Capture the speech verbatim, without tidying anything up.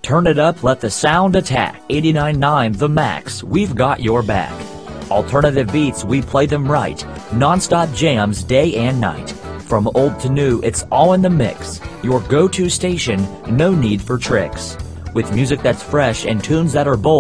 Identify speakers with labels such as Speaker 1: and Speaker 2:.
Speaker 1: Turn it up, let the sound attack. eighty-nine point nine The Max, we've got your back. Alternative beats, we play them right. Non-stop jams day and night. From old to new, it's all in the mix. Your go-to station, no need for tricks. With music that's fresh and tunes that are bold.